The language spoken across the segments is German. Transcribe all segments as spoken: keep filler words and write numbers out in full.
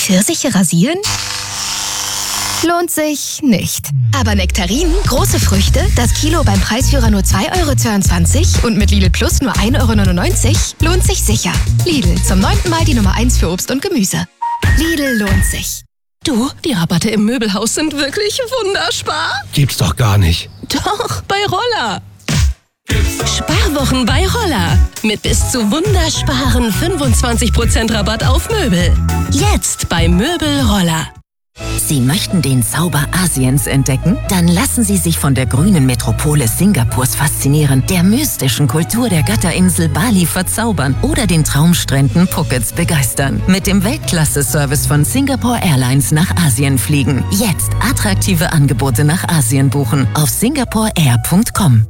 Pfirsiche rasieren? Lohnt sich nicht. Aber Nektarinen, große Früchte, das Kilo beim Preisführer nur zwei Euro zweiundzwanzig und mit Lidl Plus nur ein Euro neunundneunzig, lohnt sich sicher. Lidl, zum neunten Mal die Nummer eins für Obst und Gemüse. Lidl lohnt sich. Du, die Rabatte im Möbelhaus sind wirklich wunderspar. Gibt's doch gar nicht. Doch, bei Roller. Sparwochen bei Roller. Mit bis zu wundersparen fünfundzwanzig Prozent Rabatt auf Möbel. Jetzt bei Möbel Roller. Sie möchten den Zauber Asiens entdecken? Dann lassen Sie sich von der grünen Metropole Singapurs faszinieren, der mystischen Kultur der Götterinsel Bali verzaubern oder den Traumstränden Phukets begeistern. Mit dem Weltklasse-Service von Singapore Airlines nach Asien fliegen. Jetzt attraktive Angebote nach Asien buchen auf singapore air punkt com.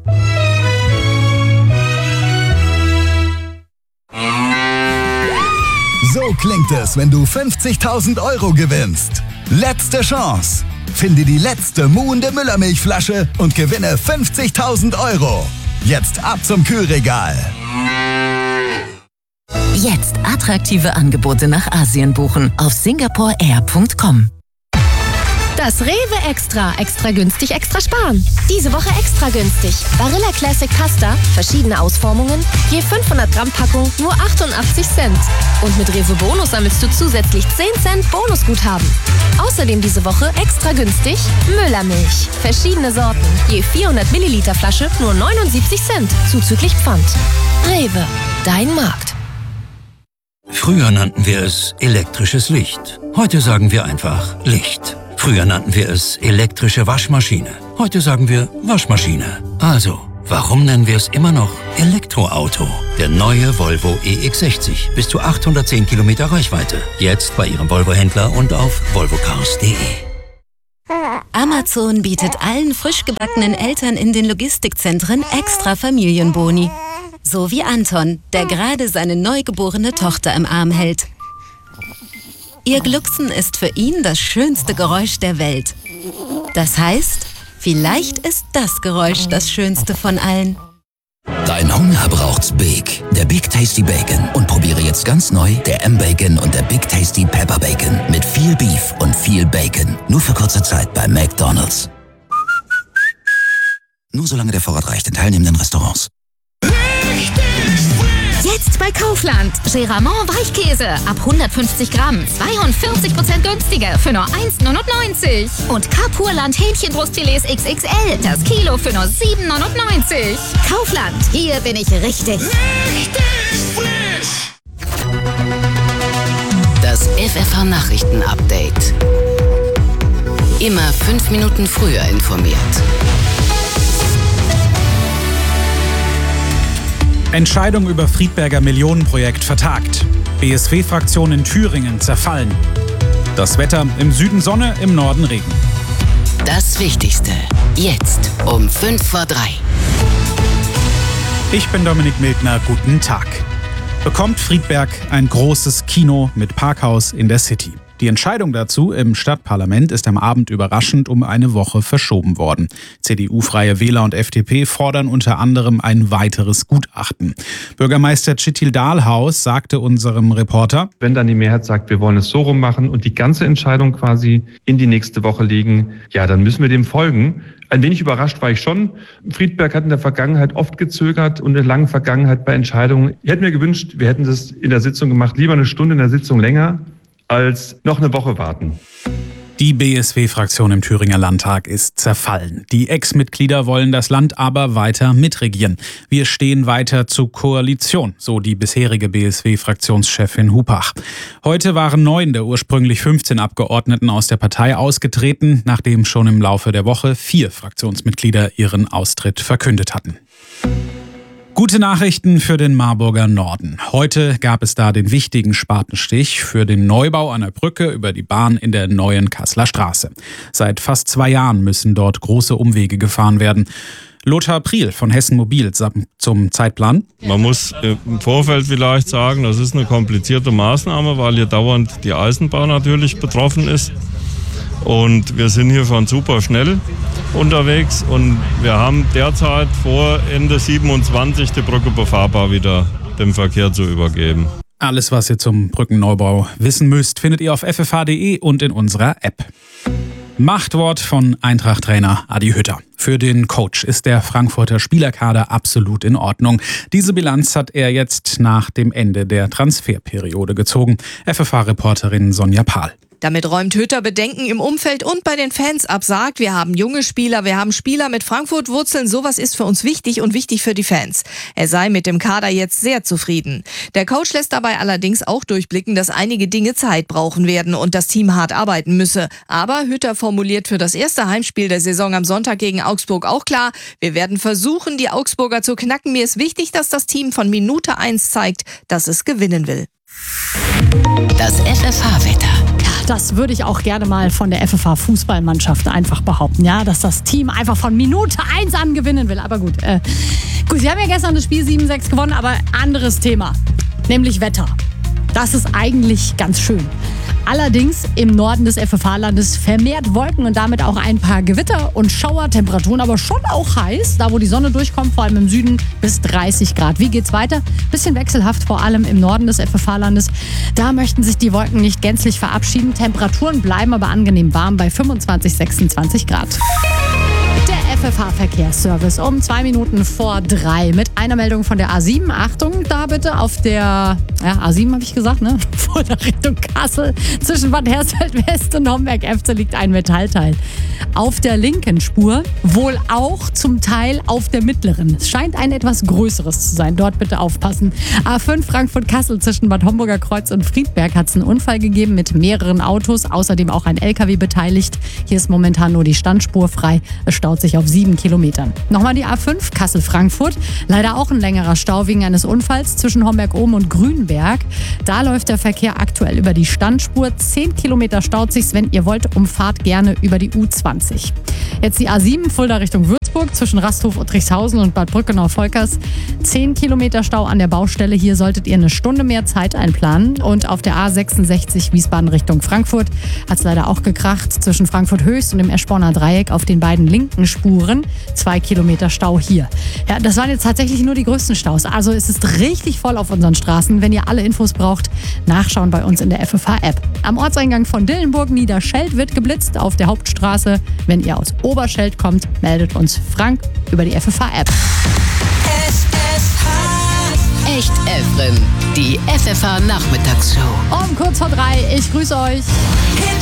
So klingt es, wenn du fünfzigtausend Euro gewinnst. Letzte Chance. Finde die letzte muhende Müllermilchflasche und gewinne fünfzigtausend Euro. Jetzt ab zum Kühlregal. Jetzt attraktive Angebote nach Asien buchen auf singapore air punkt com. Das Rewe Extra. Extra günstig, extra sparen. Diese Woche extra günstig. Barilla Classic Pasta, verschiedene Ausformungen, je fünfhundert Gramm Packung, nur achtundachtzig Cent. Und mit Rewe Bonus sammelst du zusätzlich zehn Cent Bonusguthaben. Außerdem diese Woche extra günstig Müllermilch. Verschiedene Sorten, je vierhundert Milliliter Flasche, nur neunundsiebzig Cent, zuzüglich Pfand. Rewe, dein Markt. Früher nannten wir es elektrisches Licht. Heute sagen wir einfach Licht. Früher nannten wir es elektrische Waschmaschine. Heute sagen wir Waschmaschine. Also, warum nennen wir es immer noch Elektroauto? Der neue Volvo E X sechzig. Bis zu achthundertzehn Kilometer Reichweite. Jetzt bei Ihrem Volvo-Händler und auf volvo cars punkt de. Amazon bietet allen frisch gebackenen Eltern in den Logistikzentren extra Familienboni. So wie Anton, der gerade seine neugeborene Tochter im Arm hält. Ihr Glucksen ist für ihn das schönste Geräusch der Welt. Das heißt, vielleicht ist das Geräusch das schönste von allen. Dein Hunger braucht's Big, der Big Tasty Bacon. Und probiere jetzt ganz neu der M-Bacon und der Big Tasty Pepper Bacon. Mit viel Beef und viel Bacon. Nur für kurze Zeit bei McDonald's. Nur solange der Vorrat reicht in teilnehmenden Restaurants. Jetzt bei Kaufland. Geramont Weichkäse ab hundertfünfzig Gramm. zweiundvierzig Prozent günstiger für nur eins neunundneunzig. Und Kapurland Hähnchenbrustfilets X X L. Das Kilo für nur sieben neunundneunzig. Kaufland. Hier bin ich richtig. Richtig frisch. Das F F H-Nachrichten-Update. Immer fünf Minuten früher informiert. Entscheidung über Friedberger Millionenprojekt vertagt. B S W-Fraktion in Thüringen zerfallen. Das Wetter: im Süden Sonne, im Norden Regen. Das Wichtigste jetzt um fünf vor drei. Ich bin Dominik Mildner, guten Tag. Bekommt Friedberg ein großes Kino mit Parkhaus in der City? Die Entscheidung dazu im Stadtparlament ist am Abend überraschend um eine Woche verschoben worden. C D U, Freie Wähler und F D P fordern unter anderem ein weiteres Gutachten. Bürgermeister Çetil Dahlhaus sagte unserem Reporter: Wenn dann die Mehrheit sagt, wir wollen es so rum machen und die ganze Entscheidung quasi in die nächste Woche legen, ja, dann müssen wir dem folgen. Ein wenig überrascht war ich schon. Friedberg hat in der Vergangenheit oft gezögert und in der langen Vergangenheit bei Entscheidungen. Ich hätte mir gewünscht, wir hätten das in der Sitzung gemacht, lieber eine Stunde in der Sitzung länger, als noch eine Woche warten. Die B S W-Fraktion im Thüringer Landtag ist zerfallen. Die Ex-Mitglieder wollen das Land aber weiter mitregieren. Wir stehen weiter zur Koalition, so die bisherige B S W-Fraktionschefin Hupach. Heute waren neun der ursprünglich fünfzehn Abgeordneten aus der Partei ausgetreten, nachdem schon im Laufe der Woche vier Fraktionsmitglieder ihren Austritt verkündet hatten. Gute Nachrichten für den Marburger Norden. Heute gab es da den wichtigen Spatenstich für den Neubau einer Brücke über die Bahn in der neuen Kasseler Straße. Seit fast zwei Jahren müssen dort große Umwege gefahren werden. Lothar Priel von Hessen Mobil zum Zeitplan. Man muss im Vorfeld vielleicht sagen, das ist eine komplizierte Maßnahme, weil hier dauernd die Eisenbahn natürlich betroffen ist. Und wir sind hier schon super schnell unterwegs und wir haben derzeit vor Ende siebenundzwanzig die Brücke befahrbar wieder dem Verkehr zu übergeben. Alles, was ihr zum Brückenneubau wissen müsst, findet ihr auf f f h punkt d e und in unserer App. Machtwort von Eintracht-Trainer Adi Hütter. Für den Coach ist der Frankfurter Spielerkader absolut in Ordnung. Diese Bilanz hat er jetzt nach dem Ende der Transferperiode gezogen. F F H-Reporterin Sonja Pahl. Damit räumt Hütter Bedenken im Umfeld und bei den Fans ab, sagt, wir haben junge Spieler, wir haben Spieler mit Frankfurt-Wurzeln, sowas ist für uns wichtig und wichtig für die Fans. Er sei mit dem Kader jetzt sehr zufrieden. Der Coach lässt dabei allerdings auch durchblicken, dass einige Dinge Zeit brauchen werden und das Team hart arbeiten müsse. Aber Hütter formuliert für das erste Heimspiel der Saison am Sonntag gegen Augsburg auch klar, wir werden versuchen, die Augsburger zu knacken. Mir ist wichtig, dass das Team von Minute eins zeigt, dass es gewinnen will. Das F F H-Wetter. Das würde ich auch gerne mal von der F F H-Fußballmannschaft einfach behaupten, ja, dass das Team einfach von Minute eins an gewinnen will. Aber gut, äh, gut, sie haben ja gestern das Spiel sieben sechs gewonnen, aber anderes Thema, nämlich Wetter. Das ist eigentlich ganz schön. Allerdings im Norden des F F H-Landes vermehrt Wolken und damit auch ein paar Gewitter und Schauertemperaturen, aber schon auch heiß, da wo die Sonne durchkommt, vor allem im Süden bis dreißig Grad. Wie geht's weiter? Bisschen wechselhaft, vor allem im Norden des F F H-Landes. Da möchten sich die Wolken nicht gänzlich verabschieden. Temperaturen bleiben aber angenehm warm bei fünfundzwanzig, sechsundzwanzig Grad. Der F F H-Verkehrsservice um zwei Minuten vor drei mit einer Meldung von der A sieben. Achtung, da bitte auf der ja, A sieben habe ich gesagt, ne? Vor der Richtung Kassel. Zwischen Bad Hersfeld-West und Homberg-Efze liegt ein Metallteil. Auf der linken Spur, wohl auch zum Teil auf der mittleren. Es scheint ein etwas größeres zu sein. Dort bitte aufpassen. A fünf Frankfurt-Kassel zwischen Bad Homburger Kreuz und Friedberg hat es einen Unfall gegeben mit mehreren Autos. Außerdem auch ein L K W beteiligt. Hier ist momentan nur die Standspur frei. Es staut sich auf sieben Kilometern. Nochmal die A fünf Kassel-Frankfurt. Leider auch ein längerer Stau wegen eines Unfalls zwischen Homberg-Ohm und Grünberg. Da läuft der Verkehr aktuell über die Standspur. zehn Kilometer staut sich's. Wenn ihr wollt, umfahrt gerne über die U zwanzig. Jetzt die A sieben Fulda Richtung Würzburg zwischen Rasthof, Uttrichshausen und Bad Brückenau-Volkers. zehn Kilometer Stau an der Baustelle. Hier solltet ihr eine Stunde mehr Zeit einplanen. Und auf der A sechsundsechzig Wiesbaden Richtung Frankfurt hat es leider auch gekracht. Zwischen Frankfurt-Höchst und dem Eschborner Dreieck auf den beiden linken Spuren. Zwei Kilometer Stau hier. Ja, das waren jetzt tatsächlich nur die größten Staus. Also es ist richtig voll auf unseren Straßen. Wenn ihr alle Infos braucht, nachschauen bei uns in der F F H-App. Am Ortseingang von Dillenburg, Niederscheld wird geblitzt auf der Hauptstraße. Wenn ihr aus Oberscheld kommt, meldet uns Frank über die F F H-App. F F H. Echt Efren. Die F F H-Nachmittagsshow. Um kurz vor drei. Ich grüße euch.